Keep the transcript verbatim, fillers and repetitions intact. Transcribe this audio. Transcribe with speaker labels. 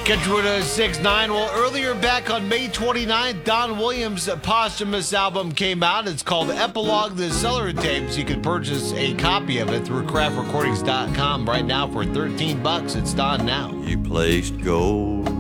Speaker 1: Catchwood uh, six nine. Well, earlier back on May twenty-ninth, Don Williams' posthumous album came out. It's called Epilogue, the Cellar Tapes. You can purchase a copy of it through craft recordings dot com right now for thirteen bucks. It's Don now.
Speaker 2: You placed gold